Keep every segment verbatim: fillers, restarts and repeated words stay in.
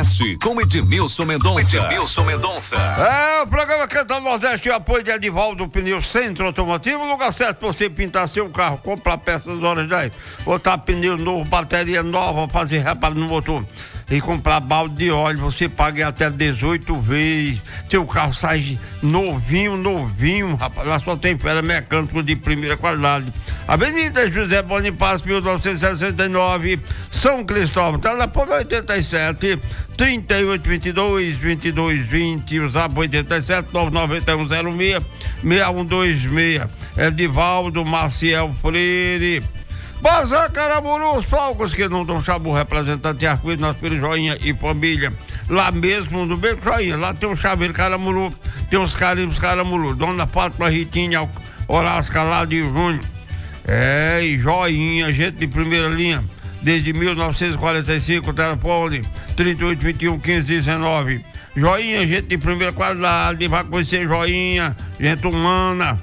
Nordeste com Edmilson Mendonça. Edmilson Mendonça. É, o programa Canta Nordeste e apoio de Edivaldo Pneu Centro Automotivo, lugar certo pra você pintar seu carro, comprar peças horas dez, botar pneu novo, bateria nova, fazer reparo no motor e comprar balde de óleo, você paga até dezoito vezes, seu carro sai novinho, novinho, rapaz, lá só tem fera mecânico de primeira qualidade. Avenida José Bonifácio, mil novecentos e sessenta e nove, São Cristóvão, telefone oitenta e sete, trinta e oito, vinte e dois, vinte e dois, vinte, o zap oitenta e sete, nove nove um zero seis, seis um dois seis, Edivaldo Maciel Freire. Bazar Caramuru, os palcos que não dão chabu, representante de Arco-Íris, nosso filho Joinha e família. Lá mesmo, no Beco Joinha, lá tem um chaveiro Caramuru, tem uns carimbos Caramuru, Dona Fátima Ritinha, Horácio Calado e Júnior. É, e Joinha, gente de primeira linha, desde mil novecentos e quarenta e cinco, telefone trinta e oito, vinte e um, quinze, dezenove. Joinha, gente de primeira qualidade, vai conhecer Joinha, gente humana.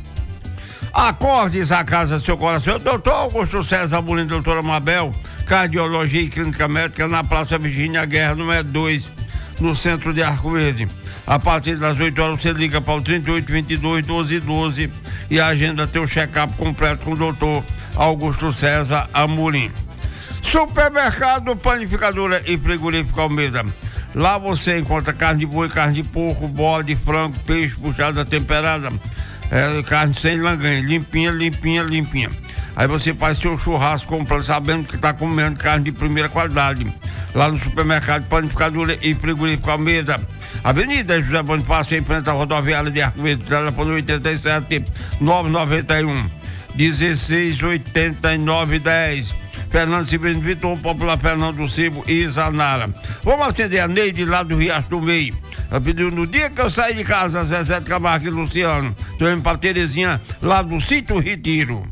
Acordes a casa do seu coração. Doutor Augusto César Molina, doutora Mabel, Cardiologia e Clínica Médica, na Praça Virgínia Guerra, número dois, no centro de Arco-Verde. A partir das oito horas você liga para o trinta e oito, vinte e dois, doze, doze e agenda teu check-up completo com o doutor Augusto César Amorim. Supermercado, Panificadora e Frigorífico Almeida. Lá você encontra carne de boi, carne de porco, bode, frango, peixe, puxada temperada. É, carne sem langanha, limpinha, limpinha, limpinha. Aí você faz seu churrasco comprando, sabendo que está comendo carne de primeira qualidade. Lá no supermercado Panificadora e Frigorífico Almeida. Avenida José Bonifácio, em frente à rodoviária de Arco-Verde, telefone oitenta e sete, nove nove um, dezesseis, oitenta e nove, dez. Fernando Silveira Vitor, Popular Fernando Cibo e Zanara. Vamos atender a Neide lá do Riacho do Meio. Ela pediu no dia que eu saí de casa, Zezé de Camargo e Luciano. Tô indo pra Terezinha, lá do Sítio Retiro.